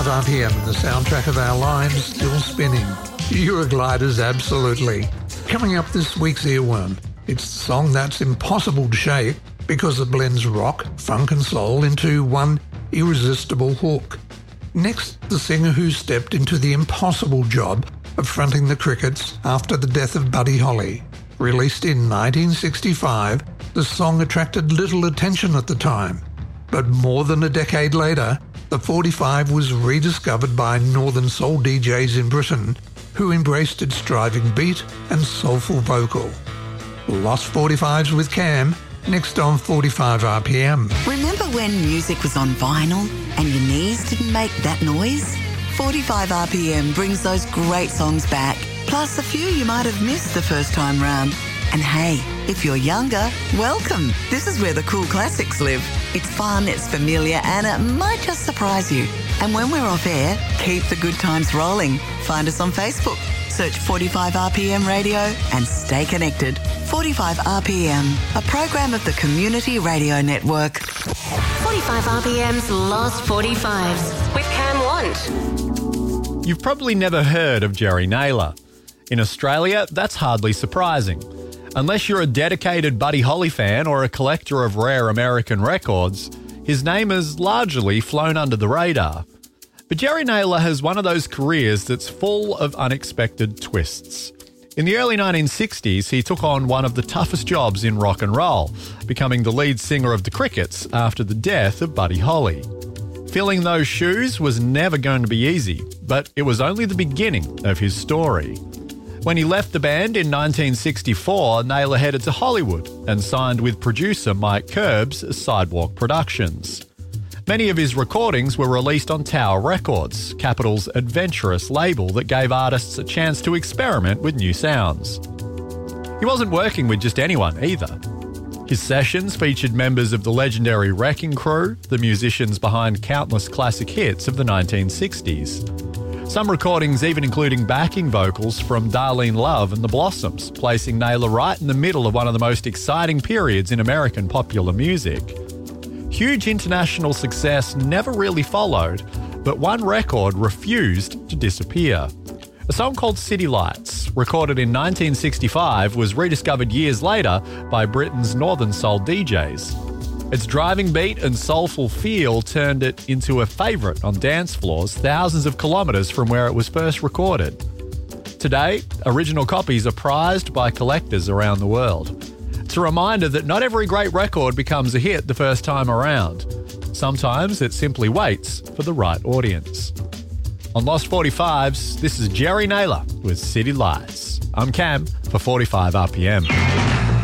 RPM, the soundtrack of our lives still spinning. Eurogliders, absolutely. Coming up this week's earworm, it's the song that's impossible to shake because it blends rock, funk and soul into one irresistible hook. Next, the singer who stepped into the impossible job of fronting the Crickets after the death of Buddy Holly. Released in 1965, the song attracted little attention at the time. But more than a decade later, the 45 was rediscovered by northern soul DJs in Britain who embraced its driving beat and soulful vocal. Lost 45s with Cam, next on 45 RPM. Remember when music was on vinyl and your knees didn't make that noise? 45 RPM brings those great songs back, plus a few you might have missed the first time round. And hey, if you're younger, welcome. This is where the cool classics live. It's fun, it's familiar, and it might just surprise you. And when we're off air, keep the good times rolling. Find us on Facebook. Search 45 RPM Radio and stay connected. 45 RPM, a program of the Community Radio Network. 45 RPM's Lost 45s with Cam Want. You've probably never heard of Jerry Naylor. In Australia, that's hardly surprising. Unless you're a dedicated Buddy Holly fan or a collector of rare American records, his name has largely flown under the radar. But Jerry Naylor has one of those careers that's full of unexpected twists. In the early 1960s, he took on one of the toughest jobs in rock and roll, becoming the lead singer of the Crickets after the death of Buddy Holly. Filling those shoes was never going to be easy, but it was only the beginning of his story. When he left the band in 1964, Naylor headed to Hollywood and signed with producer Mike Curb's Sidewalk Productions. Many of his recordings were released on Tower Records, Capitol's adventurous label that gave artists a chance to experiment with new sounds. He wasn't working with just anyone either. His sessions featured members of the legendary Wrecking Crew, the musicians behind countless classic hits of the 1960s. Some recordings even including backing vocals from Darlene Love and the Blossoms, placing Naylor right in the middle of one of the most exciting periods in American popular music. Huge international success never really followed, but one record refused to disappear. A song called City Lights, recorded in 1965, was rediscovered years later by Britain's Northern Soul DJs. Its driving beat and soulful feel turned it into a favourite on dance floors thousands of kilometres from where it was first recorded. Today, original copies are prized by collectors around the world. It's a reminder that not every great record becomes a hit the first time around. Sometimes it simply waits for the right audience. On Lost 45s, this is Jerry Naylor with City Lights. I'm Cam for 45 RPM.